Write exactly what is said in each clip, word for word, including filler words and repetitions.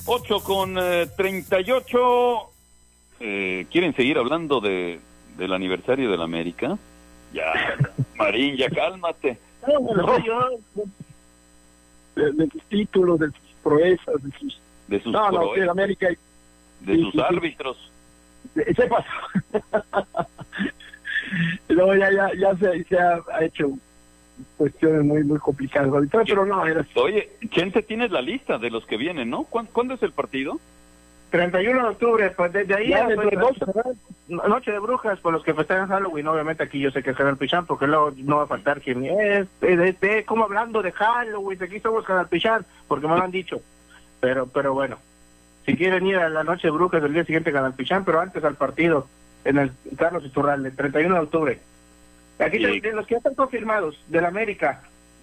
ocho con eh, treinta y ocho. Eh, ¿Quieren seguir hablando de del aniversario de la América? Ya, Marín, ya cálmate. No, no, yo, de, de sus títulos, de sus proezas, de sus... De sus no, no, proezas, de la América. de sí, sus sí, árbitros. Sí. ¿Qué pasó? Luego ya, ya, ya se, se ha, ha hecho cuestiones muy muy complicadas, pero no, era... Oye, Chente, tienes la lista de los que vienen, ¿no? ¿Cuándo, ¿cuándo es el partido? treinta y uno de octubre, pues desde ahí Ya, pues, dos, Noche de Brujas, por los que festejan Halloween. Obviamente aquí yo sé que es Canal Pichán, porque luego no va a faltar quien es, es, es como hablando de Halloween, aquí somos Canal Pichán, porque me lo han dicho, pero pero bueno, si quieren ir a la Noche de Brujas el día siguiente Canal Pichán, pero antes al partido en el Carlos Iturralde, el treinta y uno de octubre. Aquí Sí. de los que ya están confirmados, del América,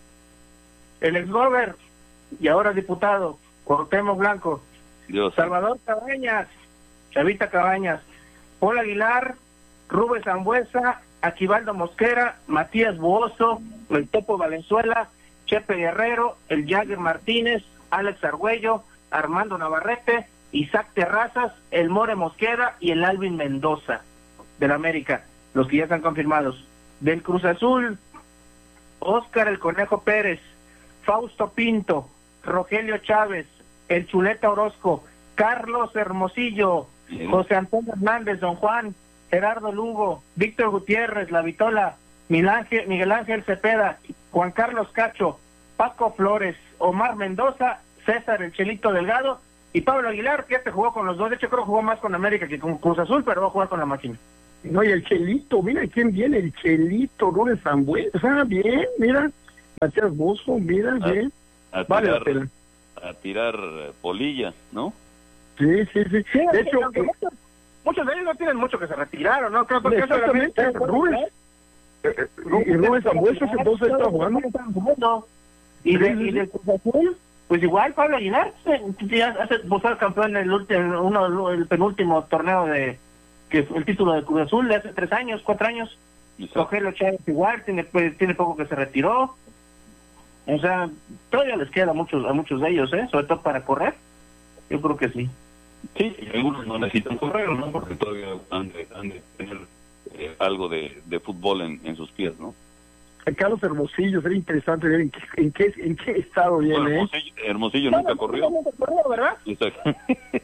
el ex-gober y ahora diputado, Cuauhtémoc Blanco, Dios. Salvador Cabañas, Chavita Cabañas, Paul Aguilar, Rubén Zambuesa, Aquivaldo Mosquera, Matías Buoso, el Topo Valenzuela, Chepe Guerrero, el Jagger Martínez, Alex Argüello, Armando Navarrete, Isaac Terrazas, el More Mosquera y el Alvin Mendoza del América, los que ya están confirmados. Del Cruz Azul, Óscar el Conejo Pérez, Fausto Pinto, Rogelio Chávez, el Chuleta Orozco, Carlos Hermosillo, Sí. José Antonio Hernández, Don Juan, Gerardo Lugo, Víctor Gutiérrez, La Vitola, Miguel Ángel, Miguel Ángel Cepeda, Juan Carlos Cacho, Paco Flores, Omar Mendoza, César el Chelito Delgado y Pablo Aguilar, que este jugó con los dos. De hecho creo que jugó más con América que con Cruz Azul, pero va a jugar con la máquina. No, y el Chelito, mira quién viene, el Chelito, Rubén Zambuesa, ah, bien, mira, Matías Bozo, mira, A- bien, A vale la tirar, pena. a tirar eh, polilla, ¿no? Sí, sí, sí, Sí, de hecho, aunque eh, muchos, muchos de ellos no tienen mucho que se retiraron, ¿no? Creo que eso de la exactamente, América- Rubén, eh, eh, y Rubén Zambuesa que entonces está jugando. Y, de, Sí, sí, y sí. del Cruz Azul, pues igual Pablo Aguilar se, ya hace buscar campeón en el último, uno, el penúltimo torneo de que fue el título de Cruz Azul de hace tres años, cuatro años. Exacto. Rogelio Chávez igual, tiene pues, tiene poco que se retiró. O sea, todavía les queda a muchos, a muchos de ellos, ¿eh? Sobre todo para correr. Yo creo que sí. Sí, y algunos no necesitan correr, ¿no? Porque todavía han de, han de tener eh, algo de, de fútbol en, en sus pies, ¿no? A Carlos Hermosillo, sería interesante ver en qué, en qué, en qué estado viene, Bueno, ¿eh? Hermosillo, Hermosillo nunca corrió. Nunca corrió, ¿verdad? Exacto.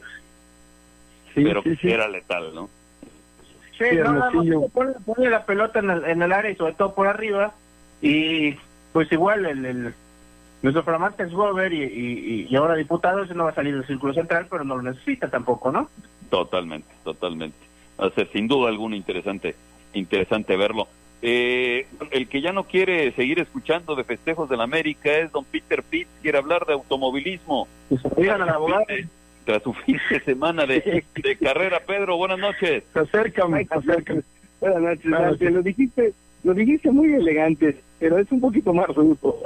Sí, Pero sí, sí. era letal, ¿no? Sí, Sí, no, nada más Hermosillo. pone, pone la pelota en el, en el área y sobre todo por arriba. Y pues igual el, el nuestro flamante es Gober y, y, y ahora diputado, ese no va a salir del círculo central, pero no lo necesita tampoco, ¿no? Totalmente, totalmente. Va a ser sin duda alguna interesante, interesante verlo. Eh, el que ya no quiere seguir escuchando de festejos de la América es don Peter Pitts, quiere hablar de automovilismo. Que se lo digan al abogado. Tras su fin de semana de, de carrera. Pedro, buenas noches. Se acercan, se acercan. Buenas noches, Buenas Dante. Lo dijiste, lo dijiste muy elegante, pero es un poquito más rudo.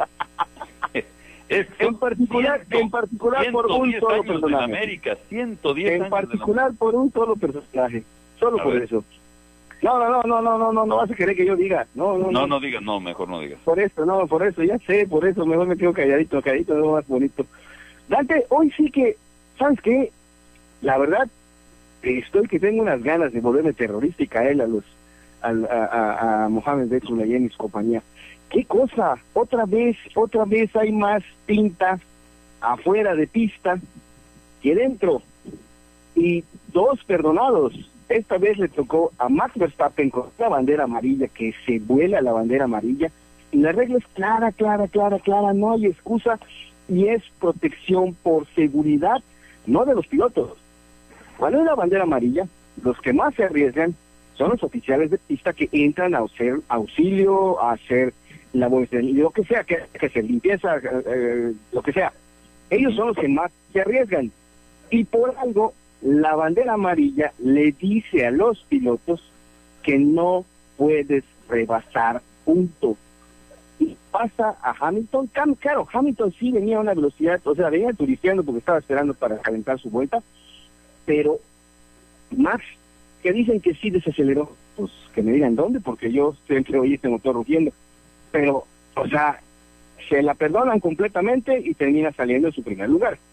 Es En particular, en particular por un ciento diez solo años de la personaje. América, ciento diez En años de la particular por un solo personaje. Solo A por ver. eso. No, no, no, no, no, no, no, no vas a querer que yo diga. No, no, No, no. no digas, no, mejor no digas. Por eso, no, por eso, ya sé, por eso, mejor me quedo calladito, calladito, es más bonito. Dante, hoy sí que, ¿sabes qué? La verdad, estoy que tengo unas ganas de volverme terrorista y caer a los, al- a, a, a Mohamed Betzulayen y su compañía. ¿Qué cosa? Otra vez, otra vez hay más tinta afuera de pista que dentro. Y dos perdonados. Esta vez le tocó a Max Verstappen con la bandera amarilla, que se vuela la bandera amarilla. Y la regla es clara, clara, clara, clara, no hay excusa. Y es protección por seguridad, no de los pilotos. Cuando hay la bandera amarilla, los que más se arriesgan son los oficiales de pista que entran a hacer auxilio, a hacer labores de lo que sea, que, que se limpieza, eh, eh, lo que sea. Ellos son los que más se arriesgan. Y por algo, la bandera amarilla le dice a los pilotos que no puedes rebasar punto. Y pasa a Hamilton. Cam- Claro, Hamilton sí venía a una velocidad, o sea, venía turisteando porque estaba esperando para calentar su vuelta, pero Max, que dicen que sí desaceleró, pues que me digan dónde, porque yo siempre oí este motor rugiendo, pero, o sea, se la perdonan completamente y termina saliendo en su primer lugar.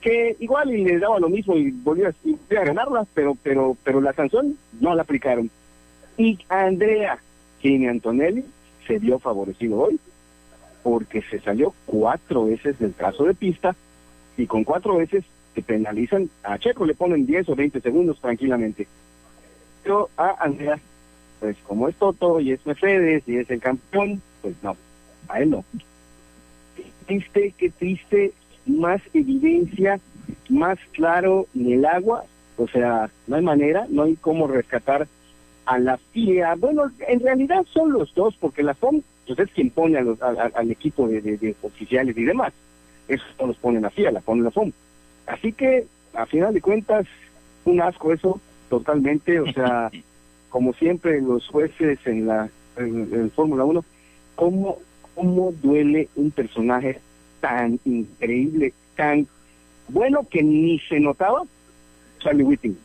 que igual y le daba lo mismo y volvía, y volvía a ganarla, pero, pero, pero la sanción no la aplicaron. Y Andrea Kimi Antonelli se vio favorecido hoy, porque se salió cuatro veces del trazo de pista, y con cuatro veces te penalizan. A Checo le ponen diez o veinte segundos tranquilamente. Pero a Andrea, pues como es Toto y es Mercedes y es el campeón, pues no, a él no. Qué triste, qué triste, más evidencia, más claro en el agua, o sea, no hay manera, no hay cómo rescatar a la F I A. Bueno, en realidad son los dos, porque la F O M pues es quien pone a los, a, a, al equipo de, de, de oficiales y demás. Eso no los pone la F I A, la pone la F O M. Así que, a final de cuentas, un asco eso, totalmente. O sea, como siempre los jueces en la en, en Fórmula uno, ¿cómo, cómo duele un personaje tan increíble, tan bueno que ni se notaba? Charlie Whiting.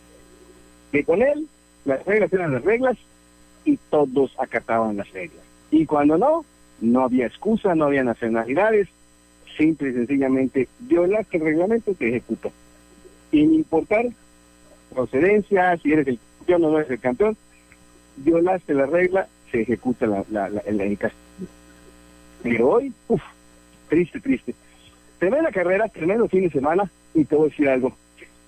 Que con él las reglas eran las reglas y todos acataban las reglas. Y cuando no, no había excusa, no había nacionalidades, simple y sencillamente violaste el reglamento, te ejecuta. Sin importar procedencia, si eres el campeón o no eres el campeón, violaste la regla, se ejecuta la, la, la, la, la Pero hoy, uff, triste, triste. Tremenda carrera, tremendo fin de semana, y te voy a decir algo.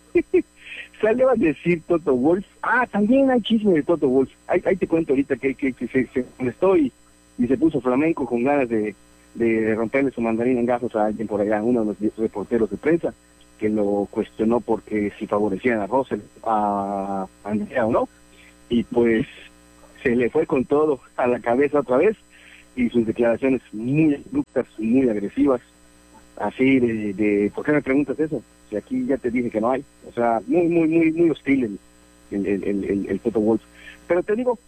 Salió a decir Toto Wolff, ah, también hay chisme de Toto Wolff, ahí, ahí te cuento ahorita que, que, que se, se molestó y, y se puso flamenco con ganas de, de romperle su mandarín en gajos a alguien por allá, uno de los reporteros de prensa, que lo cuestionó porque si favorecían a Russell, a Andrea o no, y pues se le fue con todo a la cabeza otra vez, y sus declaraciones muy abruptas, muy agresivas, así de, de, ¿por qué me preguntas eso? Si aquí ya te dije que no hay, o sea, muy, muy, muy, muy hostil el, el, el, el, el Toto Wolff. Pero te digo,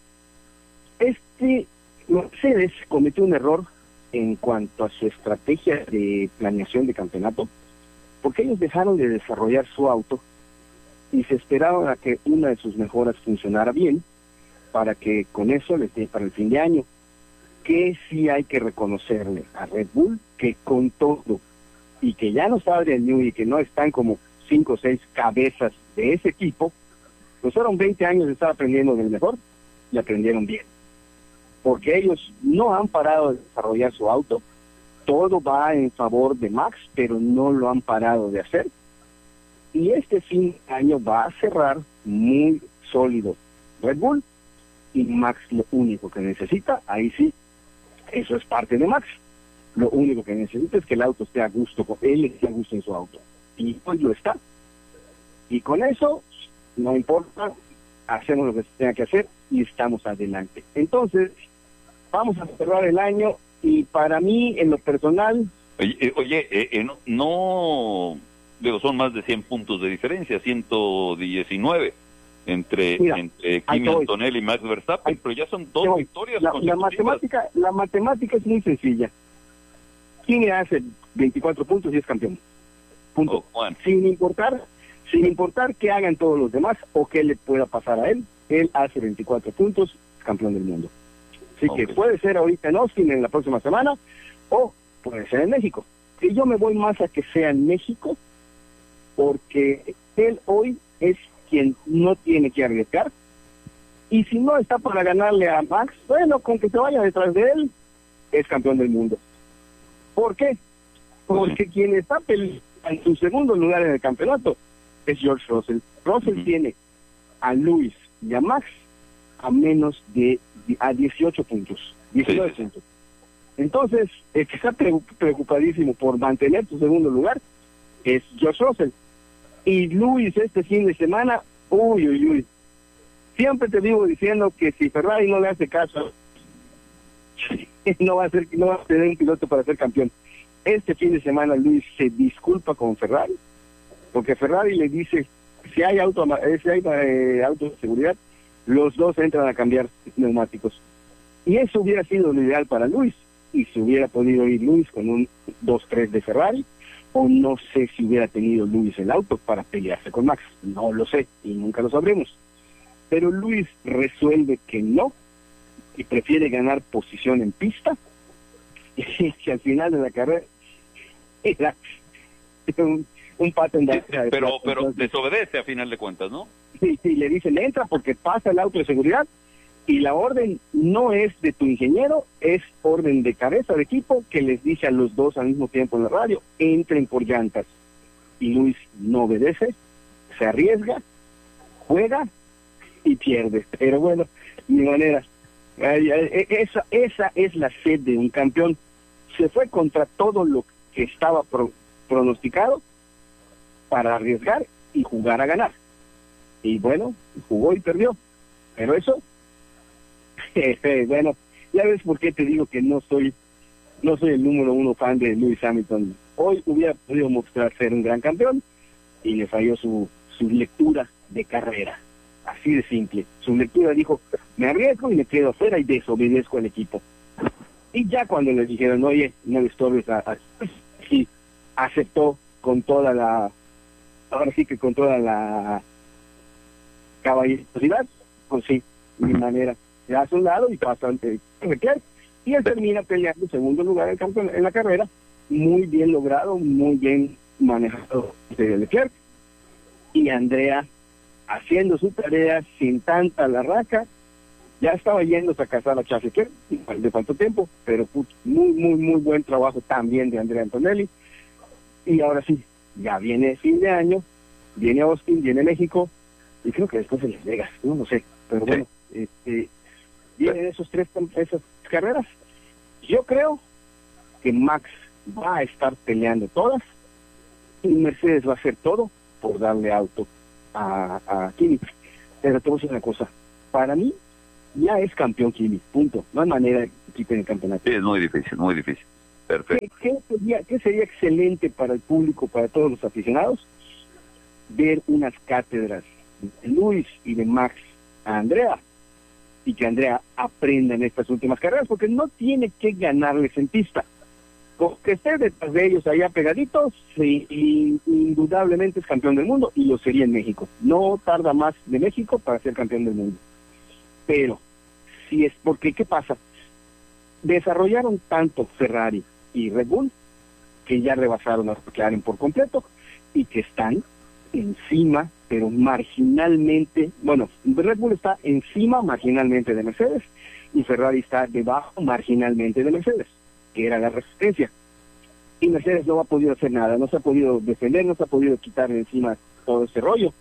este Mercedes cometió un error en cuanto a su estrategia de planeación de campeonato, porque ellos dejaron de desarrollar su auto y se esperaban a que una de sus mejoras funcionara bien, para que con eso les dé para el fin de año. Que sí hay que reconocerle a Red Bull que con todo, y que ya no está Adrian Newey y que no están como cinco o seis cabezas de ese equipo, pues fueron veinte años de estar aprendiendo del mejor y aprendieron bien. Porque ellos no han parado de desarrollar su auto, todo va en favor de Max, pero no lo han parado de hacer. Y este fin de año va a cerrar muy sólido Red Bull, y Max lo único que necesita, ahí sí, eso es parte de Max. Lo único que necesita es que el auto esté a gusto, con él esté a gusto en su auto. Y pues lo está. Y con eso, no importa, hacemos lo que se tenga que hacer y estamos adelante. Entonces, vamos a cerrar el año y para mí, en lo personal... Oye, eh, oye eh, eh, no, no, digo, son más de cien puntos de diferencia, ciento diecinueve entre, Mira, entre Kimi Antonelli y Max Verstappen, ahí, pero ya son dos victorias la, la matemática La matemática es muy sencilla. Kimi hace veinticuatro puntos y es campeón. Punto. Oh, bueno. Sin importar, sin importar qué hagan todos los demás o qué le pueda pasar a él, él hace veinticuatro puntos, es campeón del mundo. Así okay. que puede ser ahorita en Austin en la próxima semana, o puede ser en México. Y yo me voy más a que sea en México, porque él hoy es quien no tiene que arriesgar, y si no está para ganarle a Max, bueno, con que se vaya detrás de él, es campeón del mundo. ¿Por qué? Porque uh-huh. quien está en su segundo lugar en el campeonato es George Russell. Russell uh-huh. tiene a Lewis y a Max a menos de a dieciocho puntos. diecinueve sí. puntos. Entonces, el que está preocupadísimo por mantener su segundo lugar es George Russell. Y Lewis este fin de semana, uy, uy, uy. Siempre te vivo diciendo que si Ferrari no le hace caso, no va a ser, no va a tener un piloto para ser campeón. Este fin de semana Lewis se disculpa con Ferrari, porque Ferrari le dice, si hay auto, si hay eh, auto de seguridad, los dos entran a cambiar neumáticos. Y eso hubiera sido lo ideal para Lewis, y se hubiera podido ir Lewis con un dos tres de Ferrari, o no sé si hubiera tenido Lewis el auto para pelearse con Max, no lo sé, y nunca lo sabremos. Pero Lewis resuelve que no, y prefiere ganar posición en pista, y que al final de la carrera era un, un pata en Sí, bandeja de pero, plata. pero Entonces, desobedece a final de cuentas, ¿no? sí, sí, le dicen entra porque pasa el auto de seguridad y la orden no es de tu ingeniero, es orden de cabeza de equipo que les dice a los dos al mismo tiempo en la radio, entren por llantas. Y Luis no obedece, se arriesga, juega y pierde. Pero bueno, ni manera. Ay, ay, esa, esa es la sed de un campeón. Se fue contra todo lo que estaba pro, pronosticado para arriesgar y jugar a ganar. Y bueno, jugó y perdió. Pero eso, eh, bueno, ya ves por qué te digo que no soy no soy el número uno fan de Lewis Hamilton. Hoy hubiera podido mostrar ser un gran campeón y le falló su, su lectura de carrera. Así de simple. Su lectura dijo, me arriesgo y me quedo afuera y desobedezco al equipo. Y ya cuando le dijeron, oye, no le estorbes a, a... sí, aceptó con toda la... Ahora sí que con toda la caballerosidad, pues sí, de manera. Se hace a un lado y pasa ante Leclerc. Y él termina peleando en segundo lugar en, campo, en la carrera. Muy bien logrado, muy bien manejado de Leclerc. Y Andrea haciendo su tarea sin tanta larraca. Ya estaba yéndose a casar a Charles Leclerc, de cuánto tiempo, pero put, muy, muy, muy buen trabajo también de Andrea Antonelli. Y ahora sí, ya viene fin de año, viene Austin, viene México, y creo que después en Las Vegas, no lo sé, pero bueno, sí. este, vienen esos tres, esas carreras. Yo creo que Max va a estar peleando todas, y Mercedes va a hacer todo por darle auto a, a Kimi. Pero te voy a decir una cosa, para mí, ya es campeón Kimi, punto. No hay manera de que quiten el campeonato. Sí, es muy difícil, muy difícil. Perfecto. ¿Qué, qué, sería, ¿Qué sería excelente para el público, para todos los aficionados? Ver unas cátedras de Luis y de Max a Andrea, y que Andrea aprenda en estas últimas carreras, porque no tiene que ganarles en pista. Con que esté detrás de ellos allá pegaditos, sí, y indudablemente es campeón del mundo, y lo sería en México. No tarda más de México para ser campeón del mundo. Pero, si es porque, ¿qué pasa? Desarrollaron tanto Ferrari y Red Bull que ya rebasaron a McLaren por completo y que están encima, pero marginalmente, bueno, Red Bull está encima marginalmente de Mercedes y Ferrari está debajo marginalmente de Mercedes, que era la resistencia. Y Mercedes no ha podido hacer nada, no se ha podido defender, no se ha podido quitar de encima todo ese rollo.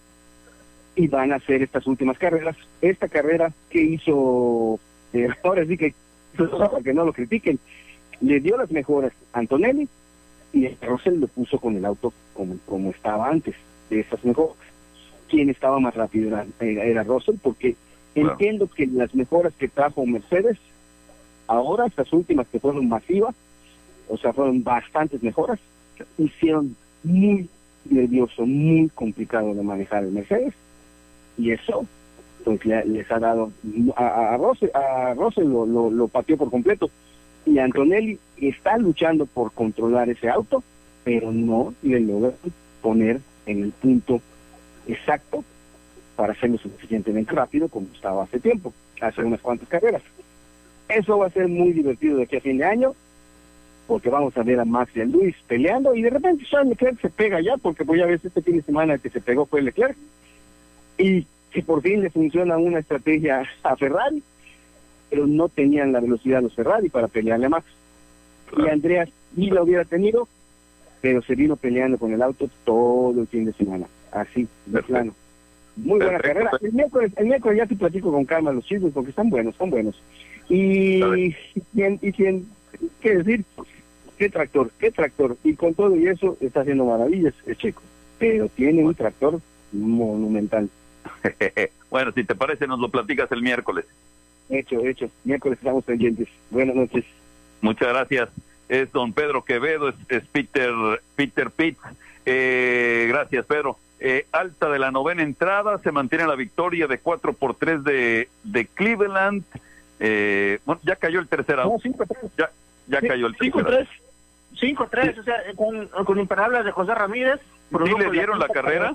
Y van a hacer estas últimas carreras. Esta carrera que hizo, eh, ahora sí que, para que no lo critiquen, le dio las mejoras a Antonelli y Russell lo puso con el auto como, como estaba antes de esas mejoras. Quien estaba más rápido era, era, era Russell, porque bueno, entiendo que las mejoras que trajo Mercedes, ahora estas últimas que fueron masivas, o sea, fueron bastantes mejoras, hicieron muy nervioso, muy complicado de manejar el Mercedes. Y eso, pues le, les ha dado, a, a Russell, a Russell lo, lo, lo pateó por completo. Y Antonelli está luchando por controlar ese auto, pero no le logra poner en el punto exacto para hacerlo suficientemente rápido como estaba hace tiempo, hace unas cuantas carreras. Eso va a ser muy divertido de aquí a fin de año, porque vamos a ver a Max y a Luis peleando, y de repente Charles Leclerc se pega ya, porque pues ya ves, este fin de semana el que se pegó fue Leclerc, y que por fin le funciona una estrategia a Ferrari, pero no tenían la velocidad los Ferrari para pelearle a Max. Y Andrea sí la hubiera tenido, pero se vino peleando con el auto todo el fin de semana, así, de plano. Muy buena Perfecto. carrera. El miércoles, el miércoles ya te platico con calma los chismes, porque están buenos, son buenos. Y, y, y, y ¿qué decir? ¿Qué tractor? ¿Qué tractor? Y con todo y eso está haciendo maravillas, es chico, pero tiene un tractor monumental. Bueno, si te parece, nos lo platicas el miércoles. Hecho, hecho. Miércoles estamos pendientes. Buenas noches. Muchas gracias. Es don Pedro Quevedo, es, es Peter Peter Pitt. Eh, gracias, Pedro. Eh, alta de la novena entrada, se mantiene la victoria de cuatro por tres de, de Cleveland. Eh, bueno, ya cayó el tercer out. No, cinco tres. Ya, ya sí, cayó el tercer cinco tres. cinco tres, sí. O sea, con, con imparables de José Ramírez. ¿Sí le dieron la, la carrera?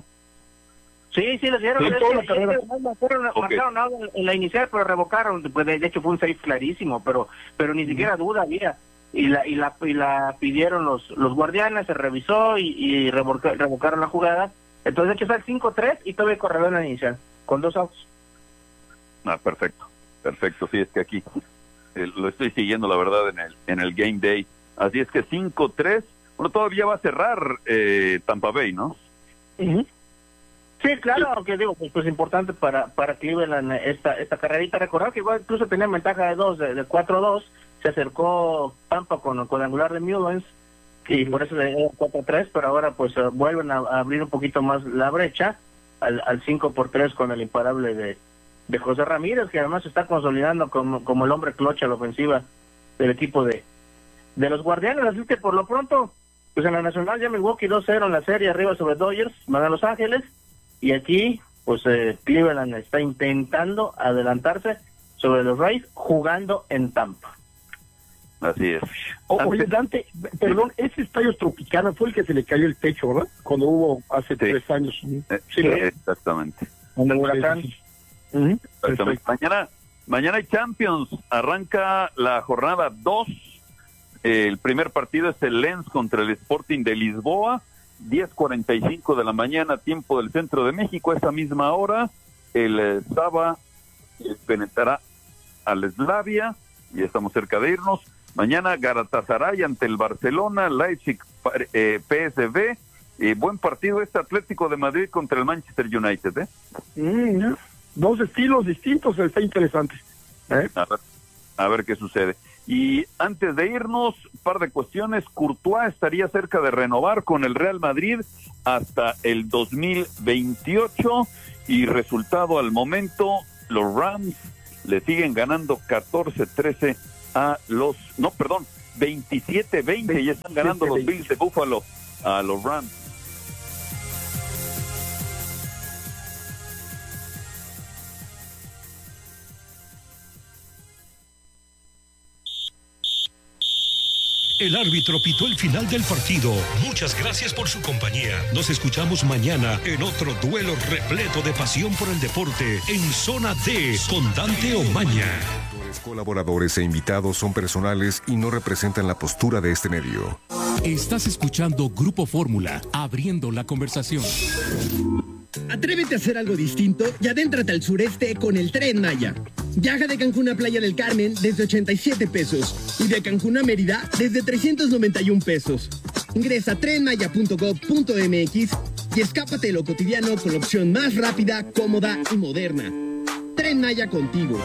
Sí, sí, le dieron. Sí, Sí, toda la sí, carrera. sí, marcaron, okay. marcaron algo en la inicial, pero revocaron. Pues de hecho fue un save clarísimo, pero pero ni siquiera duda había. y la y la y la pidieron los los guardianes, se revisó y, y revoca, revocaron la jugada. Entonces hay que estar cinco tres y todavía corredor en inicial con dos outs. Ah, perfecto, perfecto. Sí, es que aquí eh, lo estoy siguiendo, la verdad, en el en el Game Day. Así es que cinco tres, bueno, todavía va a cerrar eh, Tampa Bay, ¿no? Uh-huh. Sí, claro, aunque digo, pues, pues importante para para Cleveland esta esta carrerita. Recordar que igual incluso tenía ventaja de dos, de, de cuatro dos, se acercó Tampa con con angular de Mullins, y por eso le dio cuatro tres, pero ahora pues uh, vuelven a, a abrir un poquito más la brecha al, al cinco por tres con el imparable de, de José Ramírez, que además se está consolidando como, como el hombre cloche a la ofensiva del equipo de, de los Guardianes. Así que por lo pronto, pues en la Nacional ya Milwaukee dos cero en la serie arriba sobre Dodgers, van a Los Ángeles, y aquí pues eh, Cleveland está intentando adelantarse sobre los Rays jugando en Tampa. Así es. O, oye, Dante, perdón, ese estadio Tropicana fue el que se le cayó el techo, ¿verdad? Cuando hubo hace sí. tres años. Eh, sí, ¿no? Exactamente. Donde huracán. Sí, sí. Uh-huh. Exactamente. Mañana, mañana hay Champions, arranca la jornada dos. Eh, el primer partido es el Lens contra el Sporting de Lisboa, diez cuarenta y cinco de la mañana, tiempo del centro de México. A esa misma hora, el eh, Saba eh, penetrará al Slavia, y estamos cerca de irnos. Mañana Galatasaray ante el Barcelona, Leipzig eh, P S V, eh, buen partido este Atlético de Madrid contra el Manchester United, ¿eh? Mm, yeah. Dos estilos distintos, está interesante. ¿Eh? A ver, a ver qué sucede. Y antes de irnos, un par de cuestiones. Courtois estaría cerca de renovar con el Real Madrid hasta el dos mil veintiocho, y resultado al momento, los Rams le siguen ganando catorce trece a los, no, perdón, veintisiete veinte, y están ganando los Bills de Buffalo a los Rams. El árbitro pitó el final del partido. Muchas gracias por su compañía. Nos escuchamos mañana en otro duelo repleto de pasión por el deporte en Zona D con Dante Omaña. Colaboradores e invitados son personales y no representan la postura de este medio. Estás escuchando Grupo Fórmula, abriendo la conversación. Atrévete a hacer algo distinto y adéntrate al sureste con el Tren Maya. Viaja de Cancún a Playa del Carmen desde ochenta y siete pesos y de Cancún a Mérida desde trescientos noventa y un pesos. Ingresa a tren maya punto gob punto eme equis y escápate de lo cotidiano con la opción más rápida, cómoda y moderna. Tren Maya contigo.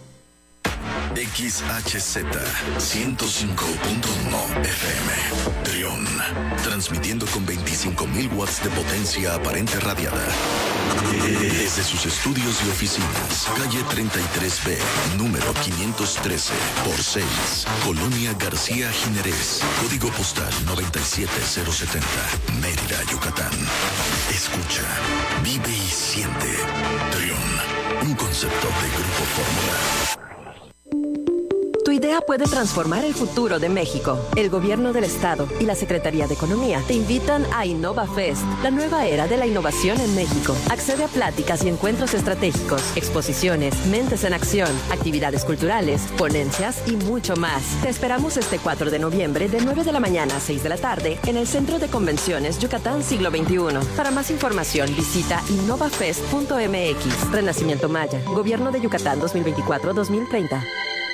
X H Z ciento cinco punto uno F M Trión, transmitiendo con veinticinco mil watts de potencia aparente radiada desde sus estudios y oficinas, calle treinta y tres B, número quinientos trece por seis, Colonia García Jiménez, código postal noventa y siete cero setenta, Mérida, Yucatán. Escucha, vive y siente. Trión, un concepto de Grupo Fórmula. Tu idea puede transformar el futuro de México. El Gobierno del Estado y la Secretaría de Economía te invitan a InnovaFest, la nueva era de la innovación en México. Accede a pláticas y encuentros estratégicos, exposiciones, mentes en acción, actividades culturales, ponencias y mucho más. Te esperamos este cuatro de noviembre de nueve de la mañana a seis de la tarde en el Centro de Convenciones Yucatán Siglo veintiuno. Para más información visita innovafest punto eme equis. Renacimiento Maya, Gobierno de Yucatán dos mil veinticuatro a dos mil treinta.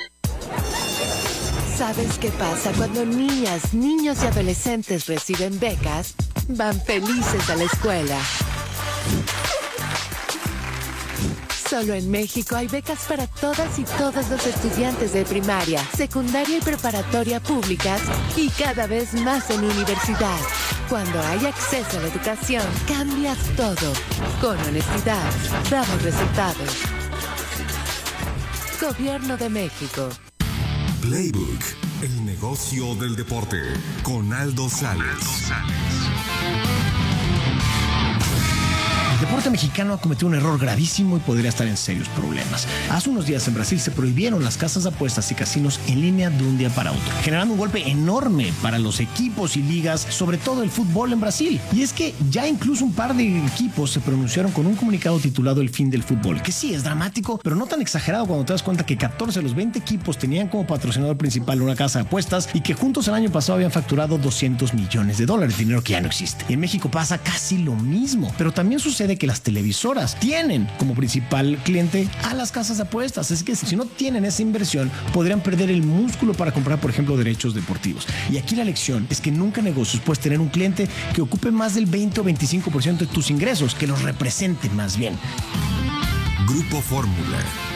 ¿Sabes qué pasa cuando niñas, niños y adolescentes reciben becas? Van felices a la escuela. Solo en México hay becas para todas y todos los estudiantes de primaria, secundaria y preparatoria públicas y cada vez más en universidad. Cuando hay acceso a la educación, cambias todo. Con honestidad, damos resultados. Gobierno de México. Playbook, el negocio del deporte, con Aldo Sales. El deporte Liga Mexicano ha cometido un error gravísimo y podría estar en serios problemas. Hace unos días en Brasil se prohibieron las casas de apuestas y casinos en línea de un día para otro, generando un golpe enorme para los equipos y ligas, sobre todo el fútbol en Brasil. Y es que ya incluso un par de equipos se pronunciaron con un comunicado titulado El fin del fútbol, que sí es dramático, pero no tan exagerado cuando te das cuenta que catorce de los veinte equipos tenían como patrocinador principal una casa de apuestas y que juntos el año pasado habían facturado doscientos millones de dólares, dinero que ya no existe. Y en México pasa casi lo mismo, pero también sucede que las televisoras tienen como principal cliente a las casas de apuestas, así que si no tienen esa inversión podrían perder el músculo para comprar, por ejemplo, derechos deportivos. Y aquí la lección es que nunca en negocios puedes tener un cliente que ocupe más del veinte o veinticinco por ciento de tus ingresos, que los represente más bien. Grupo Fórmula.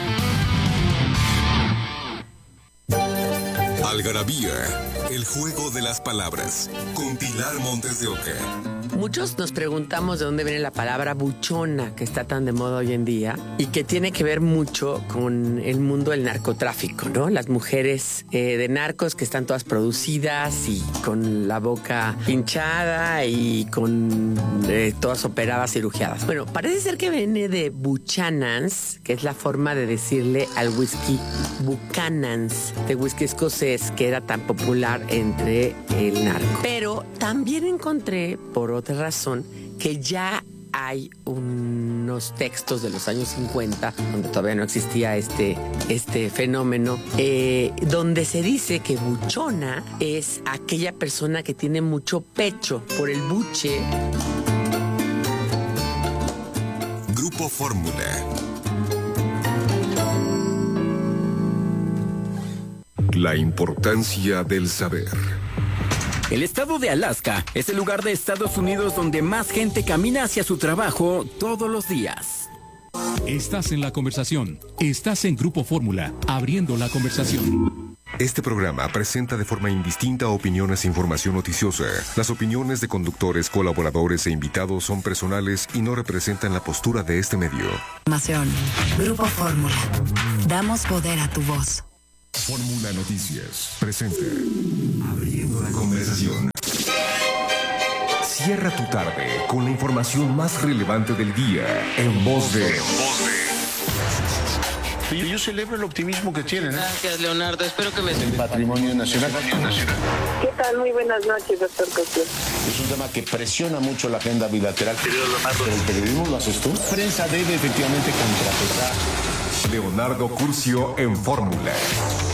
Algarabía, el juego de las palabras, con Pilar Montes de Oca. Muchos nos preguntamos de dónde viene la palabra buchona, que está tan de moda hoy en día y que tiene que ver mucho con el mundo del narcotráfico, ¿no? Las mujeres eh, de narcos que están todas producidas y con la boca hinchada y con eh, todas operadas, cirugiadas. Bueno, parece ser que viene de Buchanan's, que es la forma de decirle al whisky Buchanan's, de whisky escocés que era tan popular entre el narco. Pero también encontré, por otra razón, que ya hay unos textos de los años cincuenta, donde todavía no existía este, este fenómeno, eh, donde se dice que buchona es aquella persona que tiene mucho pecho por el buche. Grupo Fórmula. La importancia del saber. El estado de Alaska es el lugar de Estados Unidos donde más gente camina hacia su trabajo todos los días. Estás en la conversación. Estás en Grupo Fórmula, abriendo la conversación. Este programa presenta de forma indistinta opiniones e información noticiosa. Las opiniones de conductores, colaboradores e invitados son personales y no representan la postura de este medio. Información. Grupo Fórmula. Damos poder a tu voz. Fórmula Noticias presenta Abriendo la conversación. Cierra tu tarde con la información más relevante del día en voz de... Yo celebro el optimismo que tienen. ¿eh? Gracias, Leonardo. Espero que me... El patrimonio nacional. ¿Qué tal? Muy buenas noches, doctor Cosío. Es un tema que presiona mucho la agenda bilateral. Pero el periodismo lo haces tú. La prensa debe efectivamente contrapesar. Leonardo Curcio en Fórmula.